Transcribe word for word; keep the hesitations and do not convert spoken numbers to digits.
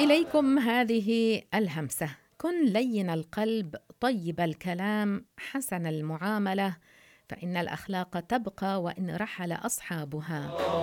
وإليكم هذه الهمسة: كن لين القلب طيب الكلام حسن المعاملة، فإن الأخلاق تبقى وإن رحل أصحابها.